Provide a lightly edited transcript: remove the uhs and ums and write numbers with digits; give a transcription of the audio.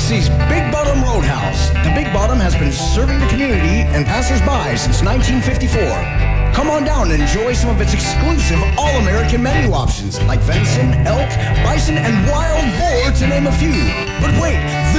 Dixie's Big Bottom Roadhouse. The Big Bottom has been serving the community and passers-by since 1954. Come on down and enjoy some of its exclusive all-American menu options like venison, elk, bison, and wild boar, to name a few. But wait,